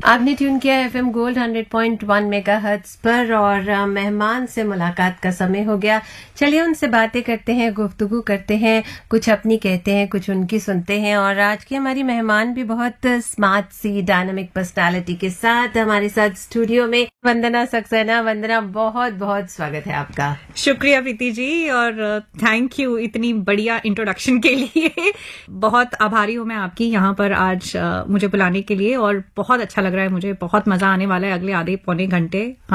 आपने ट्यून किया FM gold 100.1 megahertz पर और मेहमान से मुलाकात का समय हो गया। चलिए उनसे बातें करते हैं, गुफ्तगू करते हैं, कुछ अपनी कहते हैं, कुछ उनकी सुनते हैं। और आज की हमारी मेहमान भी बहुत स्मार्ट सी डायनामिक पर्सनालिटी के साथ हमारे साथ स्टूडियो में वंदना सक्सेना। वंदना, बहुत बहुत स्वागत है आपका। शुक्रिया प्रीति जी, और थैंक यू इतनी बढ़िया इंट्रोडक्शन के लिए। बहुत आभारी हूँ मैं आपकी यहाँ पर आज मुझे बुलाने के लिए, और बहुत अच्छा लग रहा है मुझे। बहुत मजा आने वाला है अगले आधे पौने घंटे